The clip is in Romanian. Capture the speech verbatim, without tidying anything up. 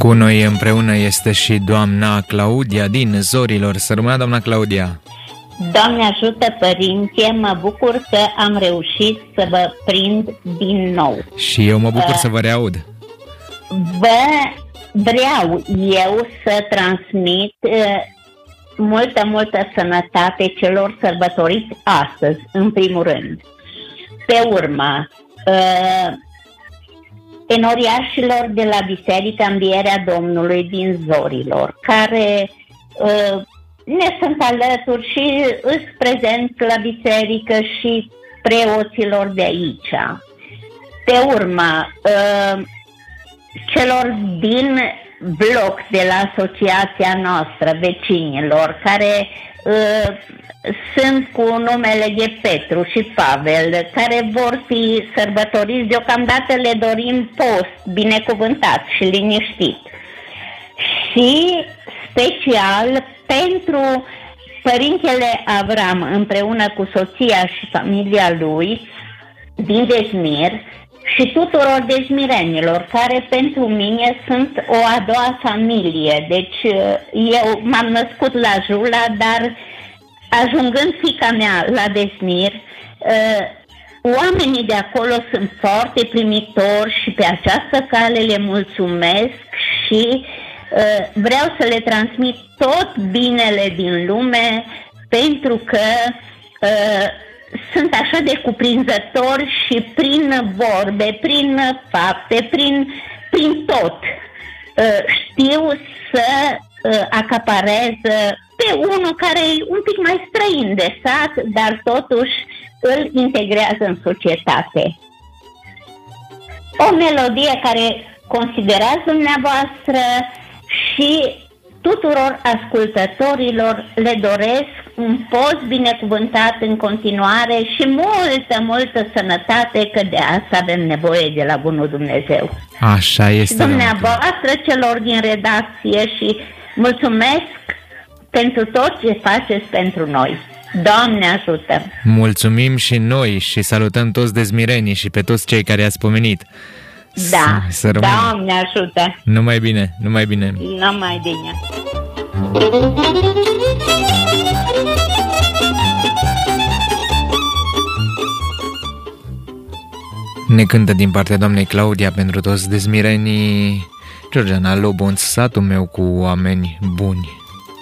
Cu noi împreună este și doamna Claudia din Zorilor. Să rămână, doamna Claudia. Doamne ajută, părinte, mă bucur că am reușit să vă prind din nou. Și eu mă bucur uh, să vă reaud. Vă vreau eu să transmit uh, multă, multă sănătate celor sărbătoriți astăzi, în primul rând. Pe urmă, uh, enoriașilor de la Biserica Învierea Domnului din Zorilor, care uh, ne sunt alături și îs prezenți la biserică, și preoților de aici. Pe urmă, uh, celor din bloc de la asociația noastră, vecinilor, care uh, sunt cu numele de Petru și Pavel, care vor fi sărbătoriți. Deocamdată le dorim post binecuvântat și liniștit. Și special pentru părintele Avram, împreună cu soția și familia lui din Dezmir, și tuturor dezmirenilor, care pentru mine sunt o a doua familie. Deci eu m-am născut la Jula, dar ajungând fiica mea la Dezmir, oamenii de acolo sunt foarte primitori și pe această cale le mulțumesc și vreau să le transmit tot binele din lume, pentru că sunt așa de cuprinzători și prin vorbe, prin fapte, prin, prin tot știu să acaparez pe unul care e un pic mai străin de sat, dar totuși îl integrează în societate. O melodie care considerați dumneavoastră, și tuturor ascultătorilor le doresc un post binecuvântat în continuare și multă, multă sănătate, că de asta avem nevoie de la bunul Dumnezeu. Așa este. Și dumneavoastră, celor din redacție, și mulțumesc pentru tot ce faceți pentru noi. Doamne ajută! Mulțumim și noi și salutăm toți dezmirenii și pe toți cei care i-ați pomenit. Da, să Doamne ajută! Numai bine, numai bine! Numai bine! Ne cântă din partea doamnei Claudia pentru toți dezmirenii Georgiana Lobonț, satul meu cu oameni buni.